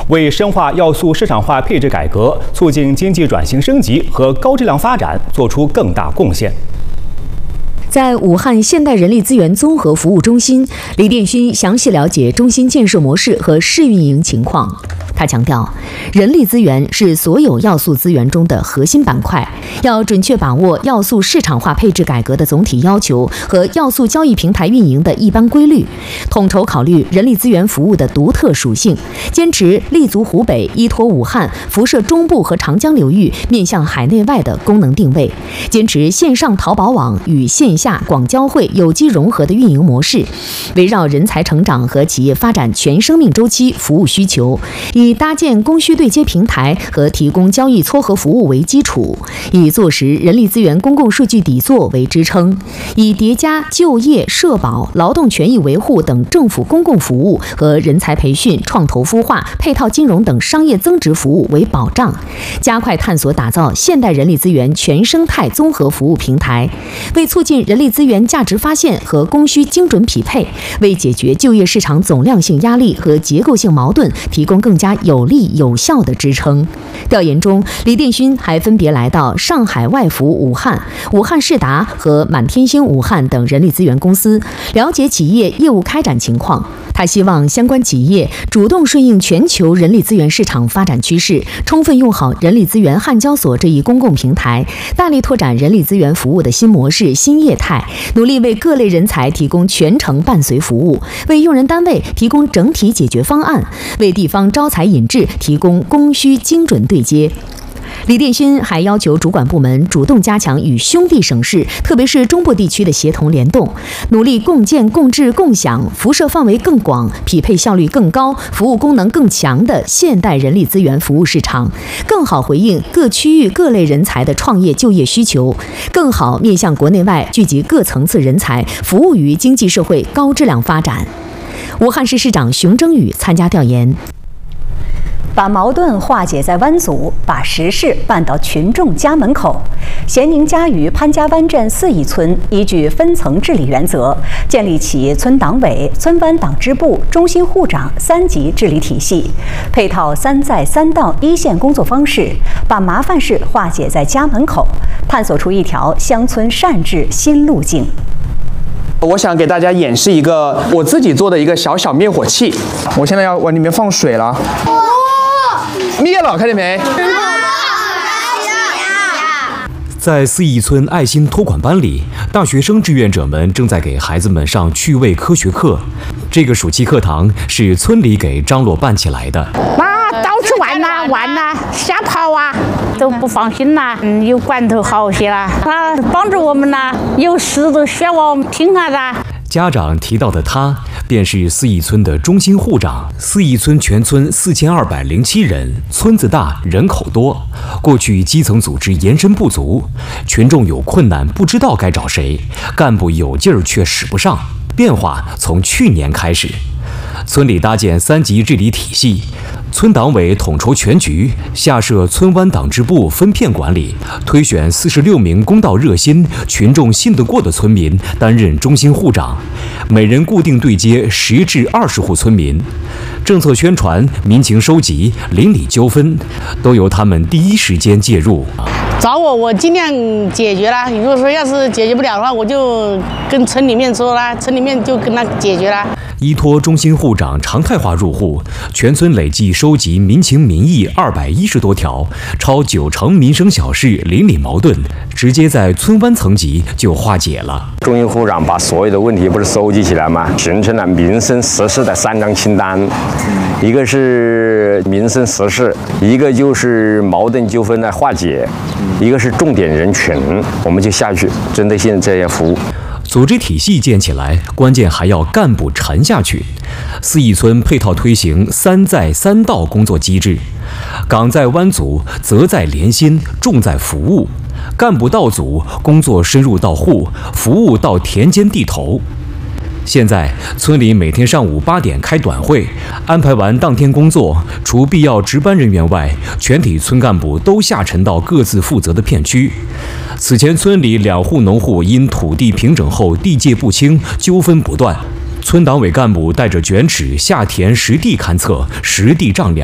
为深化要素市场化配置改革，促进经济转型升级和高质量发展做出更大贡献。 在武汉现代人力资源综合服务中心，李殿勋详细了解中心建设模式和试运营情况。他强调，人力资源是所有要素资源中的核心板块，要准确把握要素市场化配置改革的总体要求和要素交易平台运营的一般规律，统筹考虑人力资源服务的独特属性，坚持立足湖北、依托武汉、辐射中部和长江流域、面向海内外的功能定位，坚持线上淘宝网与线下广交汇有机融合的运营模式，围绕人才成长和企业发展全生命周期服务需求，以搭建供需对接平台和提供交易撮合服务为基础，以坐实人力资源公共数据底座为支撑，以叠加就业、社保、劳动权益维护等政府公共服务和人才培训、创投孵化、配套金融等商业增值服务为保障，加快探索打造现代人力资源全生态综合服务平台，为促进人力资源价值发现和供需精准匹配，为解决就业市场总量性压力和结构性矛盾提供更加有力有效的支撑。调研中，李殿勋还分别来到上海外服武汉、武汉世达和满天星武汉等人力资源公司，了解企业业务开展情况。他希望相关企业主动顺应全球人力资源市场发展趋势，充分用好人力资源汉交所这一公共平台，大力拓展人力资源服务的新模式、新业态，努力为各类人才提供全程伴随服务，为用人单位提供整体解决方案，为地方招才引智提供供需精准对接。李殿勋还要求主管部门主动加强与兄弟省市，特别是中部地区的协同联动，努力共建、共治、共享辐射范围更广、匹配效率更高、服务功能更强的现代人力资源服务市场，更好回应各区域各类人才的创业就业需求，更好面向国内外聚集各层次人才，服务于经济社会高质量发展。武汉市市长熊征宇参加调研。 把矛盾化解在湾组，把实事办到群众家门口。咸宁家隅潘家湾镇4义村依据分层治理原则，建立起村党委、村湾党支部、中心户长3级治理体系，配套3在3到一线工作方式，把麻烦事化解在家门口，探索出一条乡村善治新路径。 我想给大家演示一个我自己做的一个小小灭火器，我现在要往里面放水了。灭了，看见没？ 在4义村爱心托管班里，大学生志愿者们正在给孩子们上趣味科学课。这个暑期课堂是村里给张罗办起来的。 到处玩呐，瞎跑啊，都不放心啦。有罐头好些啦，他帮助我们啦，有事都需要我们听他的。 家长提到的他，便是4义村的中心户长。4义村全村4207人，村子大，人口多。过去基层组织延伸不足，群众有困难不知道该找谁，干部有劲儿却使不上。变化从去年开始，村里搭建3级治理体系。村党委统筹全局，下设村湾党支部分片管理，推选46名公道热心、群众信得过的村民担任中心户长，每人固定对接10至20户村民。政策宣传、民情收集、邻里纠纷，都由他们第一时间介入。 找我尽量解决啦。如果说要是解决不了的话，我就跟村里面说啦，村里面就跟他解决啦。 依托中心户长常态化入户，全村累计收集民情民意210多条，超90%民生小事、邻里矛盾，直接在村湾层级就化解了。 中心户长把所有的问题不是收集起来吗？形成了民生实事的3张清单，一个是民生实事，一个就是矛盾纠纷的化解，一个是重点人群，我们就下去针对性这些服务。 组织体系建起来，关键还要干部沉下去。4义村配套推行3在3到工作机制，岗在湾组，责在连心，重在服务。干部到组，工作深入到户，服务到田间地头。现在村里每天上午8点开短会，安排完当天工作，除必要值班人员外，全体村干部都下沉到各自负责的片区。此前村里2户农户因土地平整后地界不清，纠纷不断，村党委干部带着卷尺下田实地勘测、实地丈量，